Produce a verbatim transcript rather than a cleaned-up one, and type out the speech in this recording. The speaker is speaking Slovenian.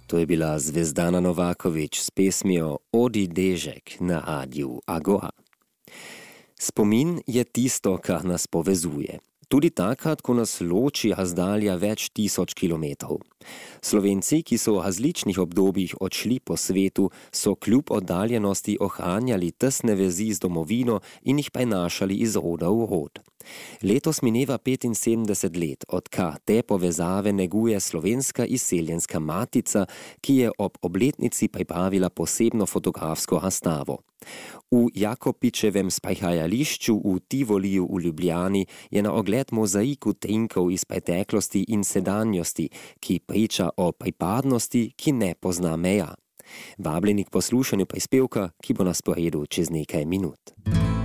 To je bila Zvezdana Novaković s pesmijo Odi Dežek na radiju Agora. Spomin je tisto, kar nas povezuje. Tudi takrat, ko nas loči razdalja več tisoč kilometrov. Slovenci, ki so v različnih obdobjih odšli po svetu, so kljub oddaljenosti ohranjali tesne vezi z domovino in jih prenašali iz roda v rod. Letos mineva petinsedemdeset let, odkar te povezave neguje Slovenska izseljenska matica, ki je ob obletnici pripravila posebno fotografsko razstavo. V Jakopičevem sprehajališču v Tivoliju v Ljubljani je na ogled mozaik utrinkov iz preteklosti in sedanjosti, ki priča o pripadnosti, ki ne pozna meja. Vabljeni k poslušanju prispevka, ki bo na sporedu čez nekaj minut.